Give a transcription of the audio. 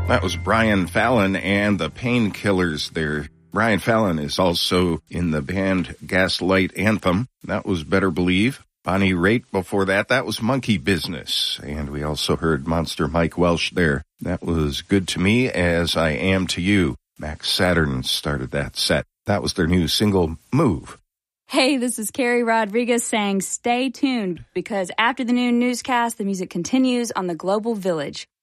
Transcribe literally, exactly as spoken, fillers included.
That was Brian Fallon and the Painkillers there. Brian Fallon is also in the band Gaslight Anthem. That was Better Believe. Bonnie Raitt before that, that was Monkey Business. And we also heard Monster Mike Welsh there. That was Good to Me As I Am to You. Max Saturn started that set. That was their new single, Move. Hey, this is Carrie Rodriguez saying stay tuned because after the noon newscast, the music continues on the Global Village.